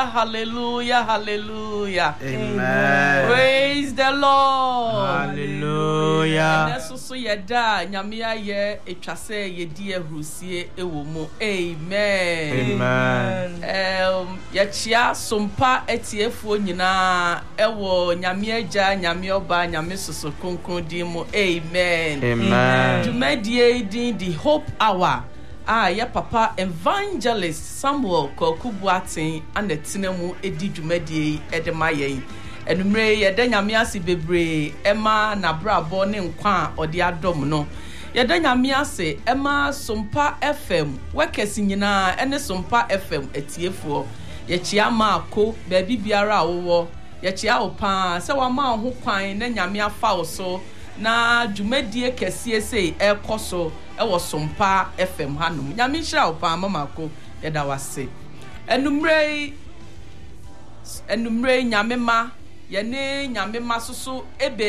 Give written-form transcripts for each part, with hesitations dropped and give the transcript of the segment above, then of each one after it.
Hallelujah, hallelujah. Amen. Praise the Lord. Hallelujah. And so yeda nyamia ye etwase yedi ehrusie ewomu. Amen. Amen. Yachia sompa etiefuo nyina ewo nyamia ja nyamia oba nyame soso kronkron di mu. Amen. Amen. Dumedie din the Hope Hour. Ya papa evangelist Samuel Kokubuatin and Tinemu edi dwumadie edemaye enumre yeda nyame ase bebre ema na brabo ne nkwa ode adom no yeda nyame ase ema Sompa FM wekesi nyina ene Sompa FM etiefo yechia ma ko baabi biara wo yechia opa se wa ma ho kwan na nyame afa wo so na dwumadie kese sei ekoso ewo Sompa FM hanum nyame hira opa mama ko yeda wase enumre nyame ma yene nyame ma soso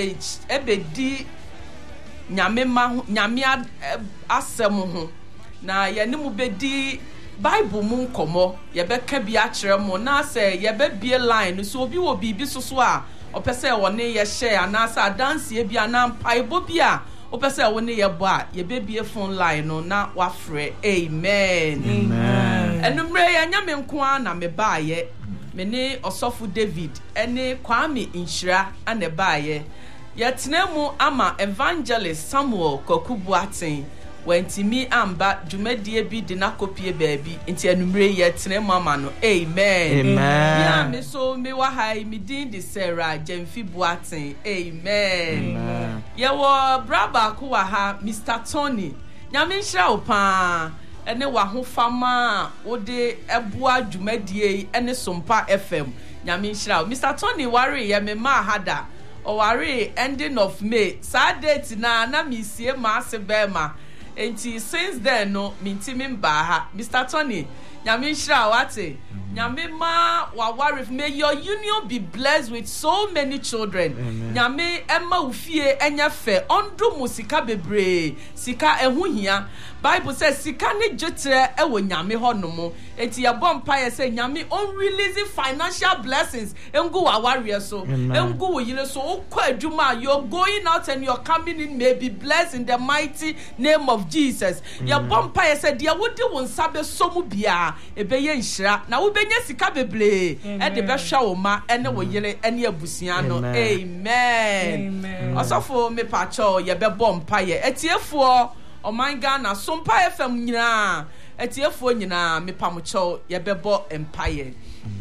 ebedi nyame ma nyame asem ho na yene mu bedi Bible mu nkomo yebeka bi a kire mu na se yebebie line so obi wo bibi soso a opese woni ye share anasa dance e bi anampaibo bi a opese woni ye bo a yebebie phone line no na wafre. Amen. Amen. Enumre ya nyame nko a na me baaye mene Osofu David ene Kwame Inshira ane baaye yetenemu ama evangelist Samuel Kokubuatin wentimi amba dwumadie bi de nakopie baabi nti enumre yetenemu ama no. Amen. Amen. Ya me so me wa hai me din de Sarah Jemfi Buatin. Amen. Amen. Yewo braba ko wa ha Mr. Tony nyame nhira opa ene wa ho fama wode eboa dwumadie ene Sompa FM nyame nhira. Mr. Tony ware ye me ma hada o ware ending of May sa date na me sie ma ase bema enti since then no mintimi mba ha. Mr. Tony nyame nhira wate nyame ma wa ware. May your union be blessed with so many children. Nyame emma ufie enya fe ondo musika bebre sika ehu hia. Bible says sika ne jotre ewo nyame honomo enti ya bompa ye say nyame on releasing financial blessings engu wa ware so engu wo yire so okwa aduma. You're going out and you're coming in may be blessed in the mighty name of Jesus. Ya bompa ye say dia wodi won sabe somu bia ebeye nhira na wo benye sika beble e de be hwa wo ma ene wo yire ene abusia no. Amen. Osofo me pacho ye be bompa ye etiefo Omanga na Sompa FM nyina etiefo nyina mepamocho yebebo empire.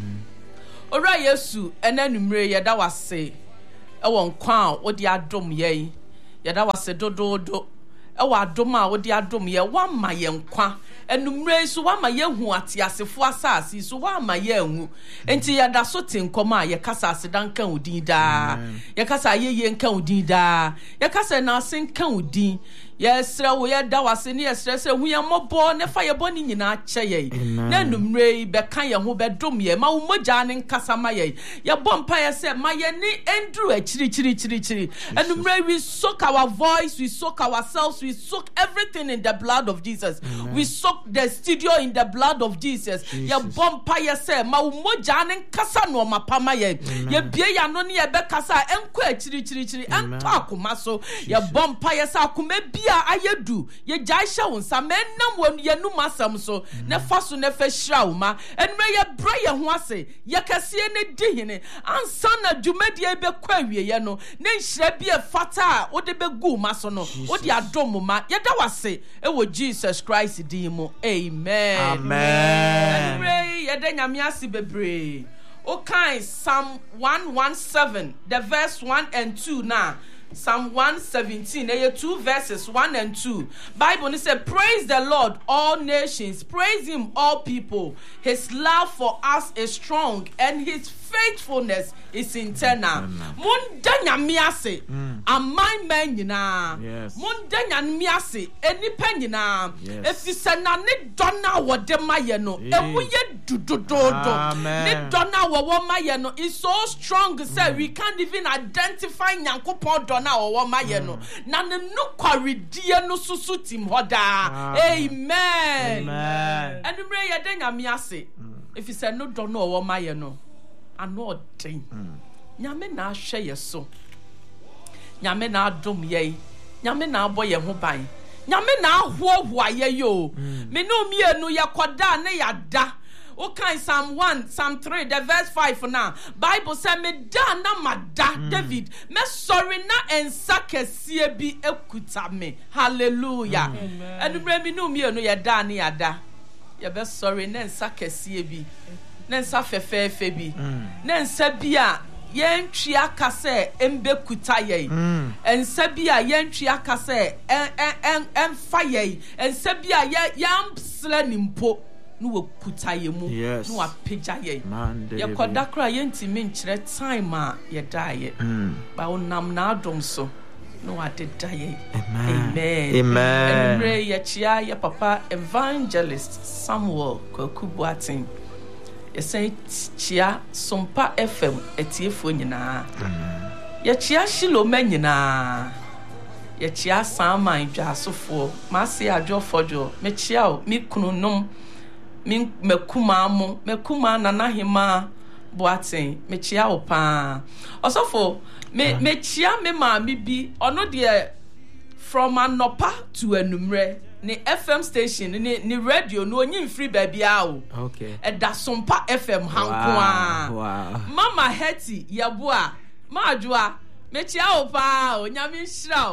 Ora Yesu enanumre yeda wase ewo nkwa wodi adom ye yeda wase dododo ewo adom a wodi adom ye wama ye nkwa enumre so wama ye hu atiasefo asase so wama ye anwu enti yeda so tinkoma ye kasa asedan kan odin da ye kasa ye nkan odin da ye kasa na asen kan odin. Yes, we are dawase ni yes, we are mobo ne fire boni nyina cheye. Na numre be kan ye ho bedom ye ma wo mogya ne nkasa ma ye. Ye bompa ye se ma ye ni endru chiri. And we soak our voice, we soak ourselves, we soak everything in the blood of Jesus. We soak the studio in the blood of Jesus. Ye bompa ye se ma wo mogya ne nkasa no ma pama ye. Ye bie ya no ne ye be kasa enko chiri ento akoma so. Ye bompa ye se akoma bia ayedu ye jaisha wonsa menam won ye numa sam so ne faso ne fa hira wo ma enme ye bra ye ho ase ye kase ne dihine ansa na dwumadie be kwawie ye no ne hira bia fata wo de be gu ma so no wo de adom ma ye da wase e wo Jesus Christ din mu. Amen. Amen. Enre ye de nyame ase bebre o kan Psalm 117 the verse 1 and 2 na Psalm 117, there are 2 verses, 1 and 2. Bible said, praise the Lord, all nations. Praise him, all people. His love for us is strong, and his faithfulness is eternal. Mundanya miase, amai menina. Mundanya miase, any penina. If you say na ne donna wadema yeno, emuye dudodo. Ne donna wawoma yeno is so strong, say we can't even identify nyankopon donna wawoma yeno. Na ne nukwari die no susu tim hoda. Amen. Amen. And we yedenya miase. if you say no don't know what my no ano odin nyame na ahwe ye so nyame na adom ye nyame na abo ye ho ban nyame na ahoa ye yo me no mienu ye koda ne yada okay Psalm 1 Psalm 3 the verse 5 now Bible say me da na mada David me sorry na ensa kesie bi ekuta me hallelujah enumre me no mienu ye da ne yada ye be sorry na ensa kesie bi na ensa fefefe bi na ensa bi a yentwi akase embekuta ye ensa bi a yentwi akase emfa ye ensa bi a yamsle nimpo no wokuta ye mu no apagya ye yekoda kra yentimi nkyere time a ye dae ba onam na adom so no adeda ye amen amen ye chia ye papa evangelist Samuel Kwakubuatin ye say chia Sompa FM etiefo nyina ye chia Shilo nyina ye chia Saman dwasofo mase adwofojo me chia o me kununum min mekuma nanahima Boatin me chia opa osofo me chia me maami bi ono de from anopa to enumre ni FM station ni radio no onyin free baby a o okay eda Sompa FM hanko wow mama Hetty yeboa maadwoa me chia opa o nyame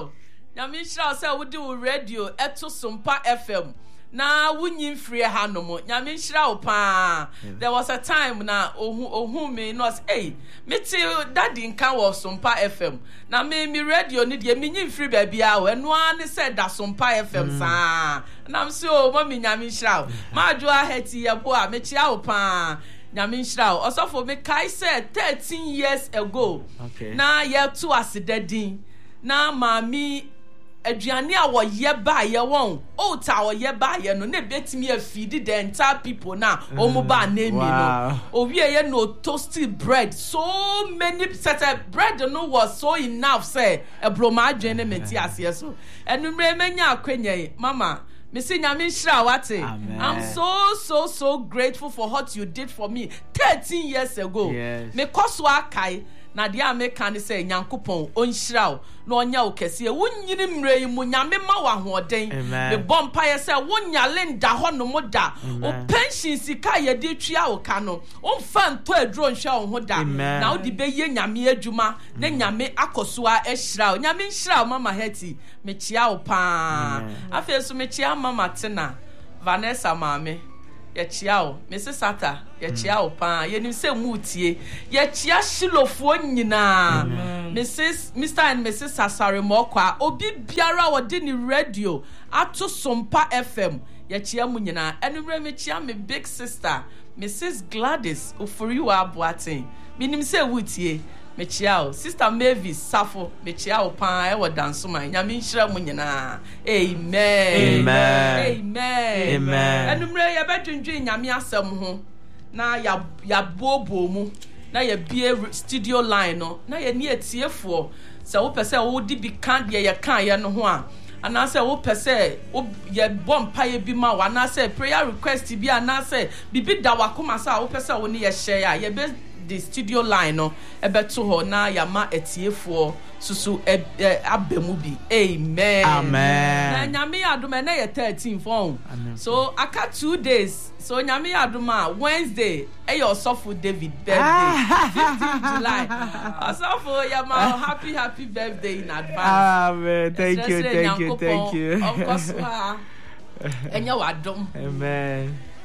nhyira say wo di radio eto Sompa FM na wunyin free hanomo nyame nhyira wo pa there was a time na ohun me no say hey me ti daddy nka wo Sompa FM na me radio ni de me nyin free baby a wo eno an say da Sompa FM sa na am so mami nyame nhyira wo maadwoa Hetty yebo a me chia wo pa nyame nhyira wo osofo me kai say 13 years ago okay na ye to asedadin na mami aduane a wo ye ba ye won o ta wo ye ba ye no na betimi afidi the entire people na o mo ba na emi no o wie ye no toasted bread so many set bread no was so enough say ebroma adwene meti ase so enumre menya akwenya mama me say nyame nhyira wate I'm so grateful for what you did for me 13 years ago me koso akai na dia American say nyankopon onhyira no onya okese wonyini mrei mu nyame ma wa hoden me bompa ye say wonyale nda ho no moda o pension sika ye de twia o ka no o mfa nto aduro nhwa o ho da na o di be ye nyame adwuma na nyame akoso a ehyira nyame nhyira mama Hetty me chia o pa afeso me chia mama Tina Vanessa mame ye chia o Mrs. Sata ye chia o pa ye nim se mutie ye chia Shilofo nyina Mr. and Mrs. Sasare Mokwa obi biara wodi ni radio ato Sompa FM ye chia mu nyina enumre me chia me big sister Mrs. Gladys Oforiwa Boatin minim se wutie me chia o sister Mavis Safo me chia o pa e wo dansoma nyame nhyira mu nyina amen enumre ye bedwendwe nyame asem ho na ya bobo mu na ye bie studio line no na ye ni etiefo se wo pese wo di bi kan de ye kan ye no ho a ana se wo pese wo ye bompa ye bi ma wa na se prayer request bi ana se bibi da wakoma sa wo pese wo ni ye share ya ye be the studio line no ebeto ho na yama etiefo susu abemu bi amen na nyame adoma na ye 13 phone so aka 2 days so nyame adoma Wednesday Osofo David birthday 15 July Osofo yama happy birthday in advance amen thank you of course enya wadom amen